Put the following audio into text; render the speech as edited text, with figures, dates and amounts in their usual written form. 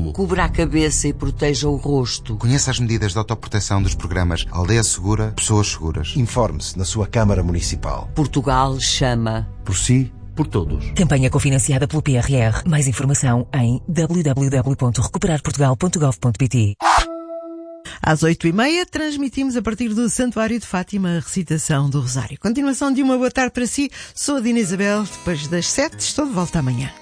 cabelo. Cubra a cabeça e proteja o rosto. Conheça as medidas de autoproteção dos programas Aldeia Segura, Pessoas Seguras. Informe-se na sua Câmara Municipal. Portugal chama. Por si, Por todos. Campanha cofinanciada pelo PRR. Mais informação em www.recuperarportugal.gov.pt. Às 8h30, transmitimos a partir do Santuário de Fátima a recitação do Rosário. Continuação de uma boa tarde para si. Sou a Dina Isabel. Depois das 7, estou de volta amanhã.